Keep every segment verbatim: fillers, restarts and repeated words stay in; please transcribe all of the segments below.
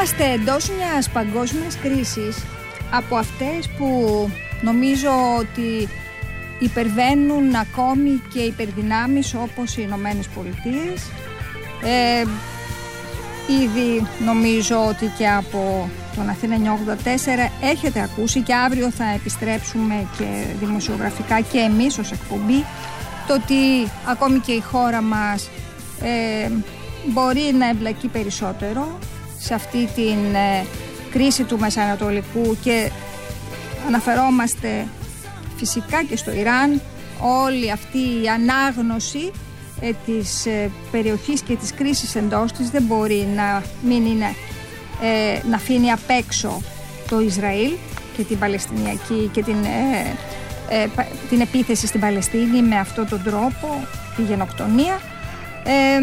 Βρισκόμαστε εντός μιας παγκόσμιας κρίσης, από αυτές που νομίζω ότι υπερβαίνουν ακόμη και υπερδυνάμεις όπως οι Ηνωμένες Πολιτείες. Ε, ήδη νομίζω ότι και από τον Αθήνα εννιακόσια ογδόντα τέσσερα έχετε ακούσει, και αύριο θα επιστρέψουμε και δημοσιογραφικά και εμείς ως εκπομπή, το ότι ακόμη και η χώρα μας ε, μπορεί να εμπλακεί περισσότερο σε αυτή την ε, κρίση του Μεσανατολικού, και αναφερόμαστε φυσικά και στο Ιράν. Όλη αυτή η ανάγνωση ε, της ε, περιοχής και της κρίσης εντός της δεν μπορεί να μην είναι, ε, να αφήνει απ' έξω το Ισραήλ και την Παλαιστινιακή και την, ε, ε, την επίθεση στην Παλαιστίνη με αυτόν τον τρόπο, τη γενοκτονία. Ε,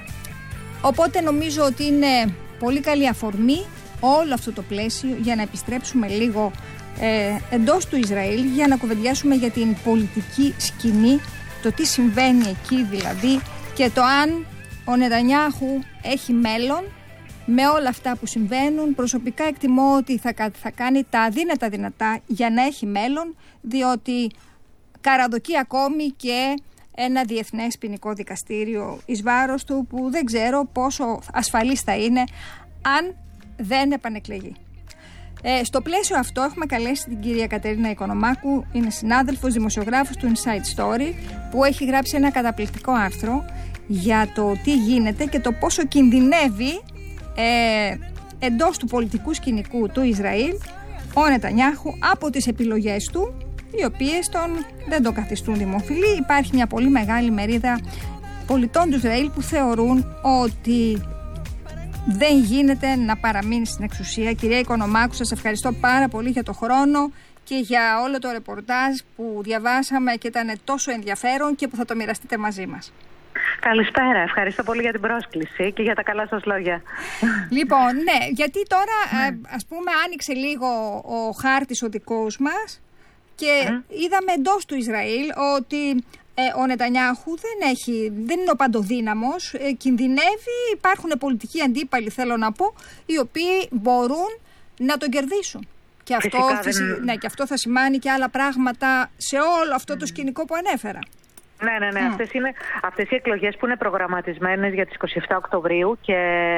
οπότε νομίζω ότι είναι πολύ καλή αφορμή όλο αυτό το πλαίσιο για να επιστρέψουμε λίγο ε, εντός του Ισραήλ, για να κουβεντιάσουμε για την πολιτική σκηνή, το τι συμβαίνει εκεί δηλαδή, και το αν ο Νετανιάχου έχει μέλλον με όλα αυτά που συμβαίνουν. Προσωπικά εκτιμώ ότι θα, θα κάνει τα αδύνατα δυνατά για να έχει μέλλον, διότι καραδοκεί ακόμη και ένα διεθνές ποινικό δικαστήριο εις βάρος του, που δεν ξέρω πόσο ασφαλής θα είναι αν δεν επανεκλεγεί. Ε, στο πλαίσιο αυτό έχουμε καλέσει την κυρία Κατερίνα Οικονομάκου, είναι συνάδελφος, δημοσιογράφος του Inside Story, που έχει γράψει ένα καταπληκτικό άρθρο για το τι γίνεται και το πόσο κινδυνεύει ε, εντός του πολιτικού σκηνικού του Ισραήλ ο Νετανιάχου από τις επιλογές του, οι οποίες τον, δεν τον καθιστούν δημοφιλή. Υπάρχει μια πολύ μεγάλη μερίδα πολιτών του Ισραήλ που θεωρούν ότι δεν γίνεται να παραμείνει στην εξουσία. Κυρία Οικονομάκου, σας ευχαριστώ πάρα πολύ για το χρόνο και για όλο το ρεπορτάζ που διαβάσαμε και ήταν τόσο ενδιαφέρον και που θα το μοιραστείτε μαζί μας. Καλησπέρα, ευχαριστώ πολύ για την πρόσκληση και για τα καλά σας λόγια. Λοιπόν, ναι, γιατί τώρα ναι. ας πούμε άνοιξε λίγο ο χάρτης ο δικός μας και mm. είδαμε εντός του Ισραήλ ότι ε, ο Νετανιάχου δεν, έχει, δεν είναι ο παντοδύναμος, ε, κινδυνεύει, υπάρχουν πολιτικοί αντίπαλοι, θέλω να πω, οι οποίοι μπορούν να τον κερδίσουν. Και αυτό, δεν... ναι, και αυτό θα σημάνει και άλλα πράγματα σε όλο αυτό το σκηνικό που ανέφερα. Ναι, ναι, ναι. Mm. Αυτές είναι αυτές οι εκλογές που είναι προγραμματισμένες για τις είκοσι επτά Οκτωβρίου και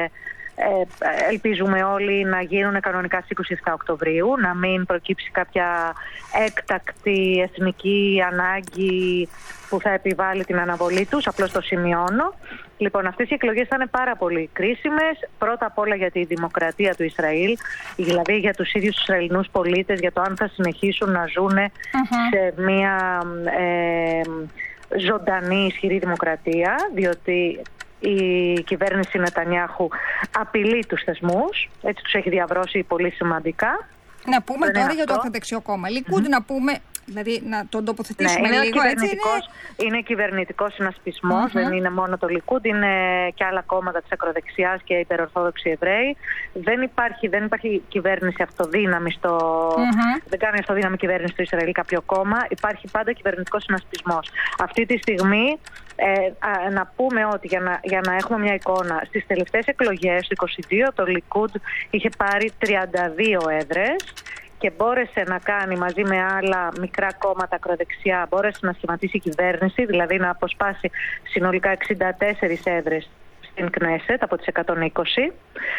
ε, ελπίζουμε όλοι να γίνουν κανονικά στις είκοσι επτά Οκτωβρίου, να μην προκύψει κάποια έκτακτη εθνική ανάγκη που θα επιβάλλει την αναβολή τους, απλώς το σημειώνω. Λοιπόν, αυτές οι εκλογές θα είναι πάρα πολύ κρίσιμες, πρώτα απ' όλα για τη δημοκρατία του Ισραήλ, δηλαδή για τους ίδιους τους Ισραηλινούς πολίτες, για το αν θα συνεχίσουν να ζουν uh-huh. σε μια ε, ζωντανή, ισχυρή δημοκρατία, διότι η κυβέρνηση Νετανιάχου απειλεί τους θεσμούς, έτσι τους έχει διαβρώσει πολύ σημαντικά. Να πούμε δεν τώρα για το ακροδεξιό κόμμα. Λικούντ, mm-hmm. να πούμε, δηλαδή να τον τοποθετήσουμε ναι, είναι λίγο, έτσι είναι. Είναι κυβερνητικός συνασπισμός, mm-hmm. δεν είναι μόνο το Λικούντ, είναι και άλλα κόμματα της ακροδεξιάς και υπερορθόδοξοι Εβραίοι. Δεν υπάρχει, δεν υπάρχει κυβέρνηση αυτοδύναμη στο... Mm-hmm. Δεν κάνει αυτοδύναμη κυβέρνηση στο Ισραήλ κάποιο κόμμα. Υπάρχει πάντα κυβερνητικός συνασπισμός. Αυτή τη στιγμή, ε, α, να πούμε ότι για να, για να έχουμε μια εικόνα, στις τελευταίες εκλογές, το είκοσι δύο, το Λικούντ είχε πάρει τριάντα δύο έδρες και μπόρεσε να κάνει μαζί με άλλα μικρά κόμματα ακροδεξιά, μπόρεσε να σχηματίσει κυβέρνηση, δηλαδή να αποσπάσει συνολικά εξήντα τέσσερις έδρες στην Κνέσετ από τις εκατόν είκοσι.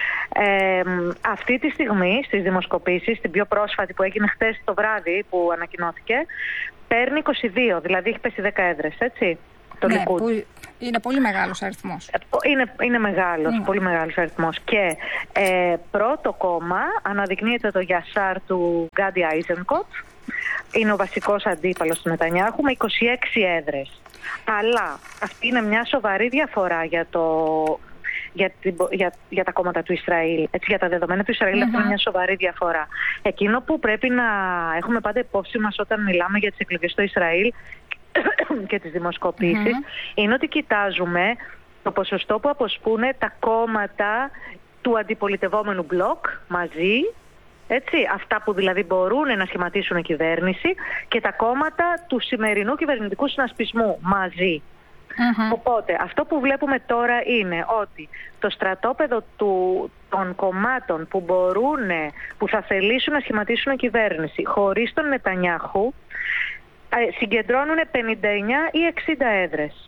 Ε, αυτή τη στιγμή στις δημοσκοπήσεις, την πιο πρόσφατη που έγινε χθες το βράδυ που ανακοινώθηκε, παίρνει είκοσι δύο, δηλαδή έχει πέσει δέκα έδρες, έτσι. Το ναι, που είναι πολύ μεγάλος αριθμός. Είναι, είναι μεγάλος, mm. πολύ μεγάλος αριθμός. Και ε, πρώτο κόμμα αναδεικνύεται το Γιασάρ του Γκάντι Άιζενκοτ. Είναι ο βασικός αντίπαλος του Νετανιάχου με είκοσι έξι έδρες. Αλλά αυτή είναι μια σοβαρή διαφορά για το... Για, την, για, για τα κόμματα του Ισραήλ. Έτσι, για τα δεδομένα του Ισραήλ, mm-hmm. αυτή είναι μια σοβαρή διαφορά. Εκείνο που πρέπει να έχουμε πάντα υπόψη μας όταν μιλάμε για τις εκλογές στο Ισραήλ και τις δημοσκοπήσεις, mm-hmm. είναι ότι κοιτάζουμε το ποσοστό που αποσπούν τα κόμματα του αντιπολιτευόμενου μπλοκ μαζί, έτσι, αυτά που δηλαδή μπορούν να σχηματίσουν κυβέρνηση, και τα κόμματα του σημερινού κυβερνητικού συνασπισμού μαζί. Mm-hmm. Οπότε αυτό που βλέπουμε τώρα είναι ότι το στρατόπεδο του, των κομμάτων που μπορούν, που θα θελήσουν να σχηματίσουν κυβέρνηση χωρίς τον Νετανιάχου συγκεντρώνουν πενήντα εννιά ή εξήντα έδρες.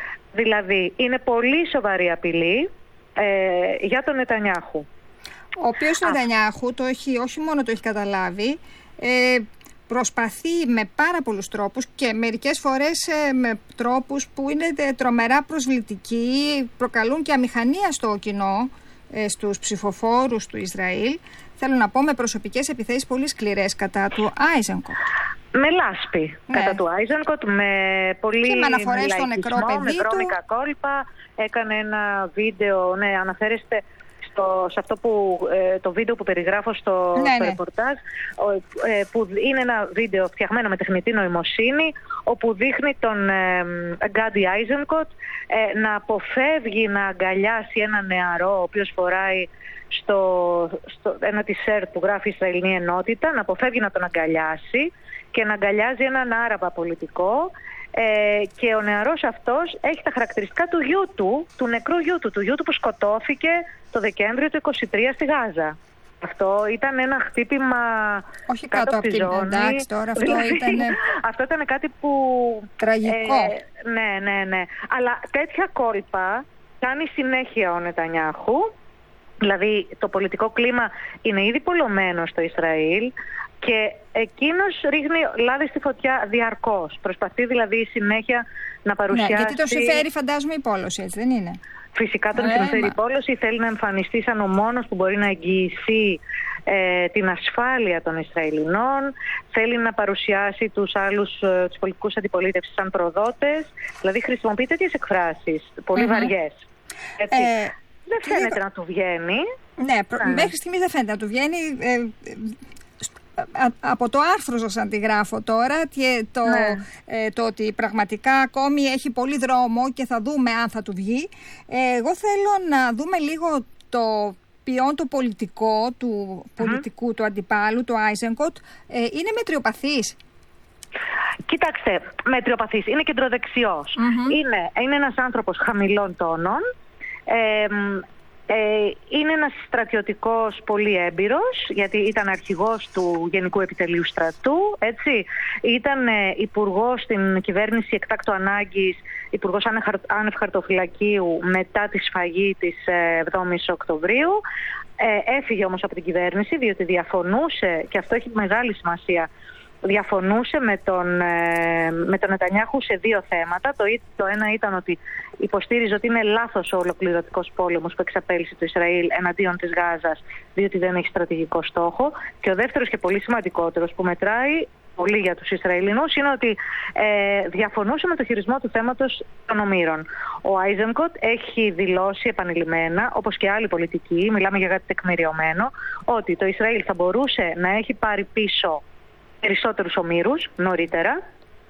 Δηλαδή είναι πολύ σοβαρή απειλή ε, για τον Νετανιάχου. Ο οποίος ο Νετανιάχου το έχει, όχι μόνο το έχει καταλάβει, ε, προσπαθεί με πάρα πολλούς τρόπους και μερικές φορές ε, με τρόπους που είναι τρομερά προσβλητικοί, προκαλούν και αμηχανία στο κοινό, ε, στους ψηφοφόρους του Ισραήλ. Θέλω να πω με προσωπικές επιθέσεις πολύ σκληρές κατά του Άιζενκοτ. Με λάσπη ναι. κατά του Άιζενκοτ, με πολύ και με αναφορές στο νεκρό παιδί με βρώμικα κόλπα. Έκανε ένα βίντεο, ναι, αναφέρεστε στο, σε αυτό που, ε, το βίντεο που περιγράφω στο, ναι, στο ναι. ρεπορτάζ, ε, που είναι ένα βίντεο φτιαγμένο με τεχνητή νοημοσύνη, όπου δείχνει τον ε, Γκάντι Άιζενκοτ ε, να αποφεύγει να αγκαλιάσει ένα νεαρό, ο οποίος φοράει στο, στο ένα t-shirt που γράφει Ισραηλινή Ενότητα, να αποφεύγει να τον αγκαλιάσει και να αγκαλιάζει έναν Άραβα πολιτικό. Ε, και ο νεαρός αυτός έχει τα χαρακτηριστικά του γιού του, του νεκρού γιού του, του γιού του που σκοτώθηκε το Δεκέμβριο του είκοσι τρία στη Γάζα. Αυτό ήταν ένα χτύπημα όχι κάτω, κάτω από τη ζώνη. Εντάξει, τώρα αυτό δηλαδή, ήταν... αυτό ήταν κάτι που... Τραγικό. Ε, ναι, ναι, ναι. Αλλά τέτοια κόλπα κάνει συνέχεια ο Νετανιάχου. Δηλαδή το πολιτικό κλίμα είναι ήδη πολλωμένο στο Ισραήλ και εκείνος ρίχνει λάδι στη φωτιά διαρκώς. Προσπαθεί δηλαδή συνέχεια να παρουσιάσει... Ναι, γιατί τον συμφέρει φαντάζομαι η πόλωση, έτσι δεν είναι? Φυσικά τον συμφέρει η πόλωση, θέλει να εμφανιστεί σαν ο μόνος που μπορεί να εγγυηθεί ε, την ασφάλεια των Ισραηλινών, θέλει να παρουσιάσει τους άλλους ε, τους πολιτικούς αντιπολίτευσης σαν προδότες, δηλαδή χρησιμοποιεί τέτοιες εκφράσεις, πολύ mm-hmm. βαριές. Έτσι. Ε, δεν φαίνεται λίγο... να του βγαίνει. Ναι, προ... ναι, μέχρι στιγμής δεν φαίνεται να του βγαίνει. Ε, ε, από το άρθρο σας αντιγράφω τώρα και το, ναι. ε, το ότι πραγματικά ακόμη έχει πολύ δρόμο και θα δούμε αν θα του βγει. Ε, εγώ θέλω να δούμε λίγο το ποιόν το πολιτικό του πολιτικού mm. του αντιπάλου, του Άιζενκοτ. Ε, είναι μετριοπαθής? Κοιτάξτε, μετριοπαθής, είναι κεντροδεξιός. Mm-hmm. Είναι, είναι ένας άνθρωπος χαμηλών τόνων. Ε, Ε, είναι ένας στρατιωτικός πολύ έμπειρος, γιατί ήταν αρχηγός του Γενικού Επιτελείου Στρατού, έτσι. Ήταν ε, υπουργός στην κυβέρνηση εκτάκτου ανάγκης, υπουργός άνευ χαρτοφυλακίου μετά τη σφαγή της εβδόμης Οκτωβρίου. Ε, έφυγε όμως από την κυβέρνηση, διότι διαφωνούσε, και αυτό έχει μεγάλη σημασία, διαφωνούσε με τον, ε, με τον Νετανιάχου σε δύο θέματα. Το, το ένα ήταν ότι υποστήριζε ότι είναι λάθος ο ολοκληρωτικός πόλεμος που εξαπέλυσε το Ισραήλ εναντίον της Γάζας, διότι δεν έχει στρατηγικό στόχο. Και ο δεύτερος και πολύ σημαντικότερος που μετράει πολύ για τους Ισραηλινούς είναι ότι ε, διαφωνούσε με το χειρισμό του θέματος των ομήρων. Ο Άιζενκοτ έχει δηλώσει επανειλημμένα, όπως και άλλοι πολιτικοί, μιλάμε για κάτι τεκμηριωμένο, ότι το Ισραήλ θα μπορούσε να έχει πάρει πίσω περισσότερους ομήρους νωρίτερα,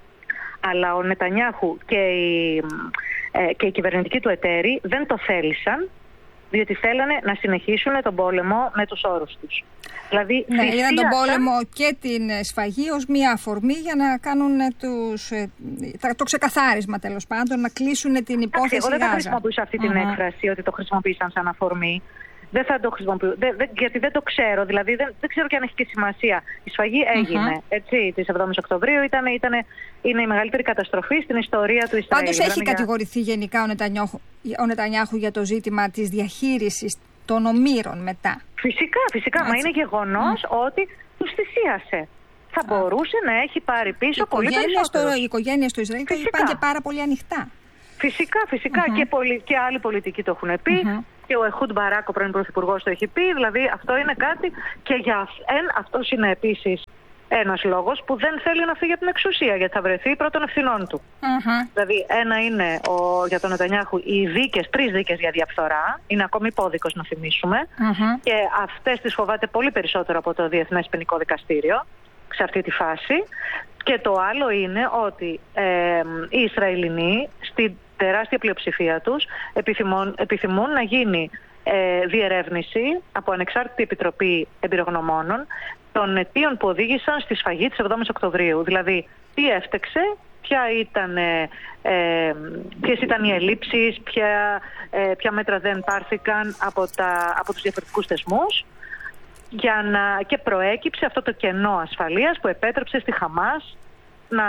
αλλά ο Νετανιάχου και η, ε, και η κυβερνητική του εταίροι δεν το θέλησαν, διότι θέλανε να συνεχίσουν τον πόλεμο με τους όρους τους. Δηλαδή, ναι, είδαν τον πόλεμο και την σφαγή ως μία αφορμή για να κάνουν τους, το ξεκαθάρισμα, τέλος πάντων, να κλείσουν την υπόθεση Γάζα. Εγώ δεν θα χρησιμοποιήσω αυτή την uh-huh. έκφραση ότι το χρησιμοποίησαν σαν αφορμή. Δεν θα το χρησιμοποιήσω, δεν, δεν, γιατί δεν το ξέρω, δηλαδή δεν, δεν ξέρω και αν έχει και σημασία. Η σφαγή έγινε, uh-huh. έτσι, της εβδόμης Οκτωβρίου, ήταν, ήταν, είναι η μεγαλύτερη καταστροφή στην ιστορία του Ισραήλ. Πάντως έχει για... κατηγορηθεί γενικά ο Νετανιάχου, ο Νετανιάχου για το ζήτημα της διαχείρισης των ομήρων μετά. Φυσικά, φυσικά, έτσι. Μα είναι γεγονός mm. ότι τους θυσίασε. Θα ah. μπορούσε να έχει πάρει πίσω πολύ περισσότερο. Οι οικογένειες του Ισραήλ το είπαν και πάρα πολύ ανοιχτά. Φυσικά, φυσικά mm-hmm. και, πολι... και άλλοι πολιτικοί το έχουν πει. Mm-hmm. Και ο Εχούντ Μπαράκ, ο πρώην πρωθυπουργός, το έχει πει. Δηλαδή αυτό είναι κάτι και για αυτός είναι επίσης ένας λόγος που δεν θέλει να φύγει από την εξουσία, γιατί θα βρεθεί πρώτων ευθυνών του. Mm-hmm. Δηλαδή ένα είναι ο, για τον Νετανιάχου οι δίκες, τρεις δίκες για διαφθορά. Είναι ακόμη υπόδικος να θυμίσουμε. Mm-hmm. Και αυτές τις φοβάται πολύ περισσότερο από το Διεθνές Ποινικό Δικαστήριο σε αυτή τη φάση. Και το άλλο είναι ότι ε, οι Ισραηλινοί στην τεράστια πλειοψηφία τους επιθυμούν, επιθυμούν να γίνει ε, διερεύνηση από ανεξάρτητη επιτροπή εμπειρογνωμόνων των αιτίων που οδήγησαν στη σφαγή της εβδόμης Οκτωβρίου. Δηλαδή, τι έφτεξε ποια ήταν, ε, ποιες ήταν οι ελλείψεις, ποια, ε, ποια μέτρα δεν πάρθηκαν από, τα, από τους διαφορετικούς θεσμούς, για να, και προέκυψε αυτό το κενό ασφαλείας που επέτρεψε στη Χαμάς να,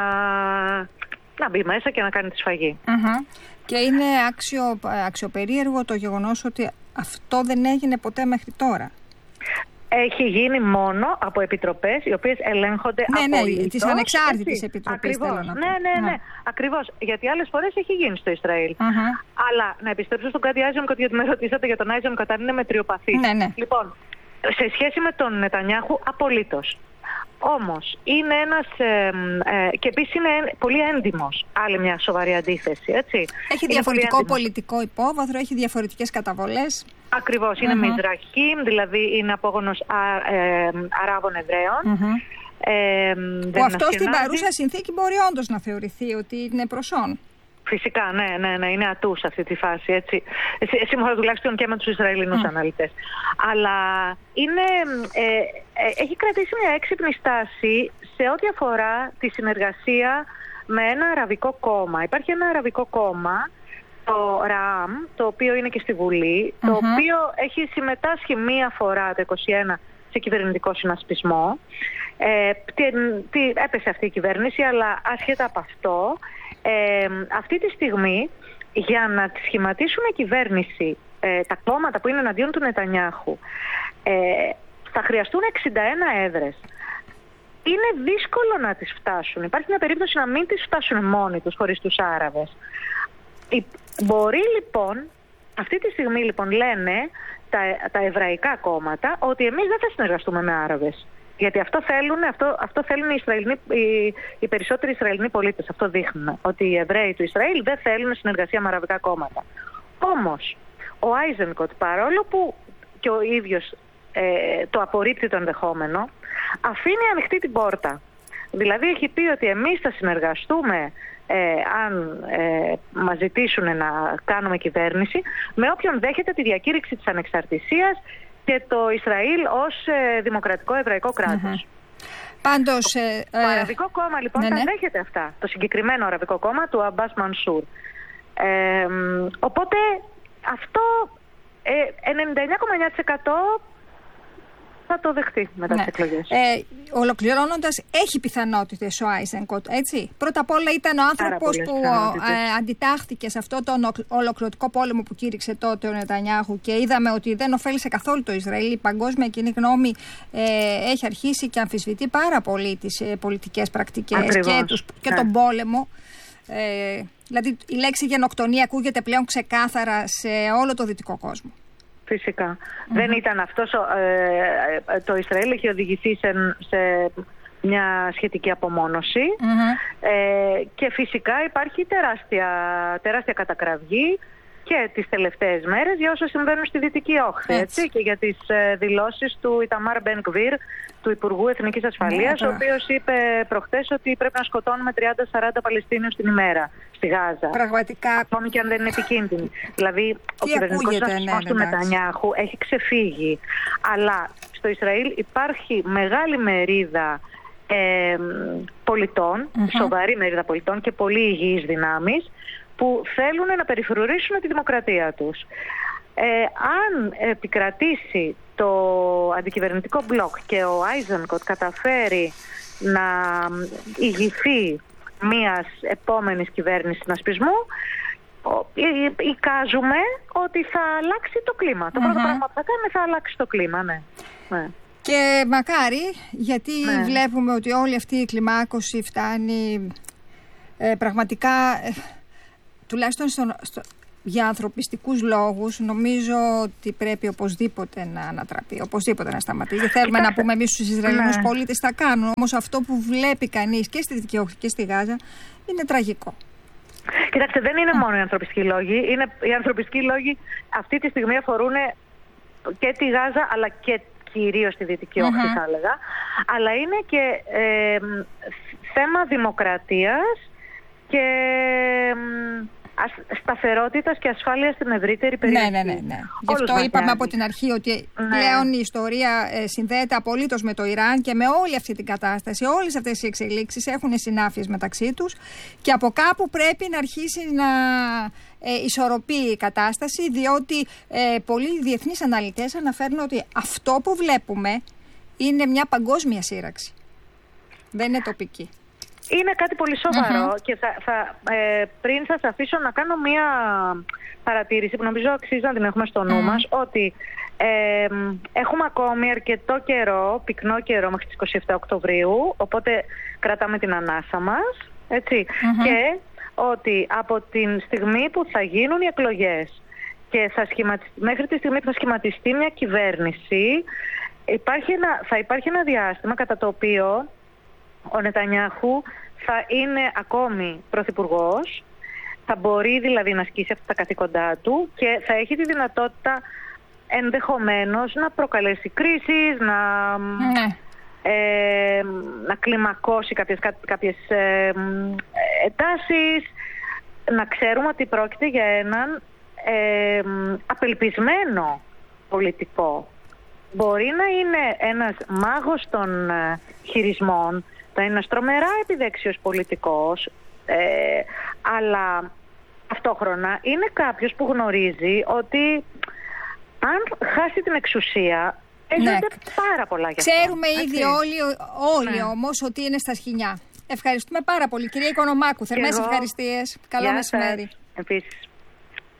να μπει μέσα και να κάνει τη σφαγή. Mm-hmm. Και είναι άξιο, αξιοπερίεργο το γεγονός ότι αυτό δεν έγινε ποτέ μέχρι τώρα. Έχει γίνει μόνο από επιτροπές οι οποίες ελέγχονται ναι, από ναι, της ανεξάρτητης επιτροπής. Ακριβώς. Ναι, ναι, ναι. Mm. Ακριβώς. Γιατί άλλες φορές έχει γίνει στο Ισραήλ. Mm-hmm. Αλλά να επιστρέψω στον Γκάντι Άιζενκοτ, γιατί με ρωτήσατε για τον Άιζενκοτ αν είναι μετριοπαθής. Ναι, ναι. Λοιπόν, σε σχέση με τον Νετανιάχου, απολύτως. Όμως, είναι ένας, ε, ε, και επίσης είναι πολύ έντιμος, άλλη μια σοβαρή αντίθεση, έτσι. Έχει διαφορετικό πολιτικό υπόβαθρο, έχει διαφορετικές καταβολές. Ακριβώς, είναι mm-hmm. Μιζραχήμ, δηλαδή είναι απόγονος α, ε, Αράβων Εβραίων. Mm-hmm. Ε, που αυτό στην παρούσα συνθήκη μπορεί όντως να θεωρηθεί ότι είναι προσόν. Φυσικά, ναι, ναι, ναι, είναι ατού σε αυτή τη φάση, έτσι. Σύμφωνα τουλάχιστον και με τους Ισραηλινούς mm. αναλυτές. Αλλά είναι, ε, ε, έχει κρατήσει μια έξυπνη στάση σε ό,τι αφορά τη συνεργασία με ένα αραβικό κόμμα. Υπάρχει ένα αραβικό κόμμα, το ΡΑΑΜ, το οποίο είναι και στη Βουλή, mm-hmm. το οποίο έχει συμμετάσχει μία φορά το είκοσι ένα σε κυβερνητικό συνασπισμό. Ε, τι, τι, έπεσε αυτή η κυβέρνηση, αλλά άσχετα από αυτό, ε, αυτή τη στιγμή για να σχηματίσουν κυβέρνηση ε, τα κόμματα που είναι εναντίον του Νετανιάχου ε, θα χρειαστούν εξήντα ένα έδρες. Είναι δύσκολο να τις φτάσουν. Υπάρχει μια περίπτωση να μην τις φτάσουν μόνοι τους χωρίς τους Άραβες. Μπορεί λοιπόν, αυτή τη στιγμή λοιπόν λένε τα, τα εβραϊκά κόμματα ότι εμείς δεν θα συνεργαστούμε με Άραβες. Γιατί αυτό θέλουν, αυτό, αυτό θέλουν οι, Ισραηλινοί, οι, οι περισσότεροι Ισραηλινοί πολίτες. Αυτό δείχνουν. Ότι οι Εβραίοι του Ισραήλ δεν θέλουν συνεργασία με αραβικά κόμματα. Όμως, ο Άιζενκοτ, παρόλο που και ο ίδιος ε, το απορρίπτει το ενδεχόμενο, αφήνει ανοιχτή την πόρτα. Δηλαδή έχει πει ότι εμείς θα συνεργαστούμε ε, αν ε, μας ζητήσουν να κάνουμε κυβέρνηση με όποιον δέχεται τη διακήρυξη της ανεξαρτησίας και το Ισραήλ ως ε, δημοκρατικό εβραϊκό κράτος. Mm-hmm. Πάντως, ε, το Αραβικό Κόμμα λοιπόν ναι, τα ναι. δέχεται αυτά. Το συγκεκριμένο Αραβικό Κόμμα του Αμπάς Μανσούρ. Ε, οπότε αυτό ε, ενενήντα εννιά κόμμα εννιά τοις εκατό θα το δεχτεί μετά ναι. τις εκλογές. Ε, ολοκληρώνοντας, έχει πιθανότητες ο Άιζενκοτ, έτσι. Πρώτα απ' όλα ήταν ο άνθρωπος που ε, αντιτάχθηκε σε αυτό τον ολοκληρωτικό πόλεμο που κήρυξε τότε ο Νετανιάχου και είδαμε ότι δεν ωφέλησε καθόλου το Ισραήλ. Η παγκόσμια κοινή γνώμη ε, έχει αρχίσει και αμφισβητεί πάρα πολύ τις ε, πολιτικές πρακτικές και, τους, και ναι. τον πόλεμο. Ε, δηλαδή η λέξη γενοκτονία ακούγεται πλέον ξεκάθαρα σε όλο το δυτικό κόσμο. Φυσικά. Mm-hmm. Δεν ήταν αυτός, ε, το Ισραήλ έχει οδηγηθεί σε, σε μια σχετική απομόνωση mm-hmm. ε, και φυσικά υπάρχει τεράστια, τεράστια κατακραυγή και τις τελευταίες μέρες για όσα συμβαίνουν στη Δυτική Όχθη έτσι, και για τις ε, δηλώσεις του Ιταμάρ Μπεν Γκβίρ, του Υπουργού Εθνικής Ασφαλείας, mm-hmm. ο οποίος είπε προχτές ότι πρέπει να σκοτώνουμε τριάντα με σαράντα Παλαιστίνιους την ημέρα στη Γάζα. Πραγματικά. Ακόμη και αν δεν είναι επικίνδυνη. Δηλαδή, ο κυβερνητικός συνασπισμός του Νετανιάχου έχει ξεφύγει. Αλλά στο Ισραήλ υπάρχει μεγάλη μερίδα ε, πολιτών, mm-hmm. σοβαρή μερίδα πολιτών και πολύ υγιείς δυνάμεις, που θέλουν να περιφρουρήσουν τη δημοκρατία τους. Ε, αν επικρατήσει το αντικυβερνητικό μπλοκ και ο Άιζενκοτ καταφέρει να ηγηθεί μιας επόμενης κυβέρνησης συνασπισμού, εικάζουμε ότι θα αλλάξει το κλίμα. Mm-hmm. Το πρώτο πράγμα που θα κάνει θα αλλάξει το κλίμα, ναι. ναι. Και μακάρι, γιατί ναι. βλέπουμε ότι όλη αυτή η κλιμάκωση φτάνει ε, πραγματικά... Ε, τουλάχιστον στο, στο, για ανθρωπιστικούς λόγους νομίζω ότι πρέπει οπωσδήποτε να ανατραπεί, οπωσδήποτε να σταματήσει. Δεν θέλουμε να πούμε εμείς στους Ισραηλινούς ναι. πολίτες θα κάνουν, όμως αυτό που βλέπει κανείς και στη Δυτική Όχθη και στη Γάζα είναι τραγικό. Κοιτάξτε, δεν είναι μόνο οι ανθρωπιστικοί λόγοι. Είναι, οι ανθρωπιστικοί λόγοι αυτή τη στιγμή αφορούν και τη Γάζα αλλά και κυρίως τη Δυτική Όχθη mm-hmm. θα έλεγα. Αλλά είναι και ε, θέμα δημοκρατίας και σταθερότητας και ασφάλειας στην ευρύτερη περιοχή. Ναι, ναι, ναι, ναι. Γι' αυτό είπαμε νοιάζει. από την αρχή ότι ναι. πλέον η ιστορία ε, συνδέεται απολύτως με το Ιράν και με όλη αυτή την κατάσταση. Όλες αυτές οι εξελίξεις έχουν συνάφειες μεταξύ τους και από κάπου πρέπει να αρχίσει να ε, ισορροπεί η κατάσταση, διότι ε, πολλοί διεθνείς αναλυτές αναφέρουν ότι αυτό που βλέπουμε είναι μια παγκόσμια σύραξη. Δεν είναι τοπική. Είναι κάτι πολύ σοβαρό uh-huh. και θα, θα, ε, πριν σας αφήσω να κάνω μία παρατήρηση που νομίζω αξίζει να την έχουμε στο νου uh-huh. μας, ότι ε, έχουμε ακόμη αρκετό καιρό, πυκνό καιρό μέχρι τις είκοσι επτά Οκτωβρίου, οπότε κρατάμε την ανάσα μας, έτσι, uh-huh. και ότι από την στιγμή που θα γίνουν οι εκλογές και θα σχηματιστεί, μέχρι τη στιγμή που θα σχηματιστεί μια κυβέρνηση, υπάρχει ένα, θα υπάρχει ένα διάστημα κατά το οποίο ο Νετανιάχου θα είναι ακόμη πρωθυπουργός, θα μπορεί δηλαδή να ασκήσει αυτά τα καθήκοντά του και θα έχει τη δυνατότητα ενδεχομένως να προκαλέσει κρίσεις, να, ναι. ε, να κλιμακώσει κάποιες, κάποιες ε, εντάσεις. Να ξέρουμε ότι πρόκειται για έναν ε, απελπισμένο πολιτικό. Μπορεί να είναι ένας μάγος των ε, χειρισμών, θα είναι ένας τρομερά επιδέξιος πολιτικός, ε, αλλά ταυτόχρονα είναι κάποιος που γνωρίζει ότι αν χάσει την εξουσία έχετε ναι. πάρα πολλά για αυτό. Ξέρουμε ήδη όλοι, όλοι ναι. όμως ότι είναι στα σχοινιά. Ευχαριστούμε πάρα πολύ. Κυρία Οικονομάκου, θερμές ευχαριστίες. Καλό μεσημέρι. Επίσης.